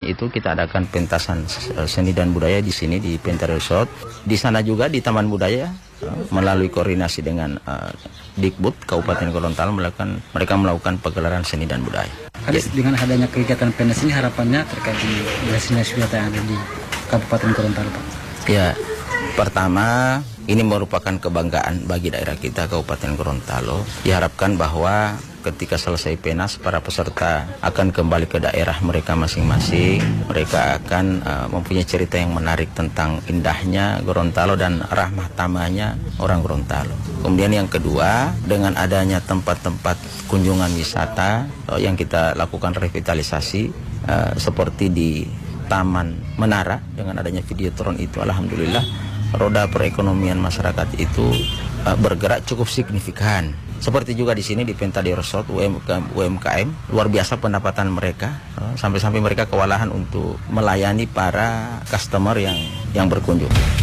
itu kita adakan pentasan seni dan budaya di sini di Penta Resort. Di sana juga di Taman Budaya melalui koordinasi dengan Dikbud Kabupaten Gorontalo mereka melakukan pegelaran seni dan budaya. Dengan adanya kegiatan pentas ini harapannya terkait destinasi wisata yang ada di Kabupaten Gorontalo, Pak? Ya, pertama ini merupakan kebanggaan bagi daerah kita Kabupaten Gorontalo. Diharapkan bahwa ketika selesai penas para peserta akan kembali ke daerah mereka masing-masing. Mereka akan mempunyai cerita yang menarik tentang indahnya Gorontalo dan ramah tamahnya orang Gorontalo. Kemudian yang kedua, dengan adanya tempat-tempat kunjungan wisata yang kita lakukan revitalisasi seperti di Taman Menara, dengan adanya Videotron itu alhamdulillah roda perekonomian masyarakat itu bergerak cukup signifikan. Seperti juga di sini di Penta Resort UMKM luar biasa pendapatan mereka, sampai-sampai mereka kewalahan untuk melayani para customer yang berkunjung.